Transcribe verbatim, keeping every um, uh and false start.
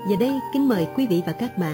Giờ đây kính mời quý vị và các bạn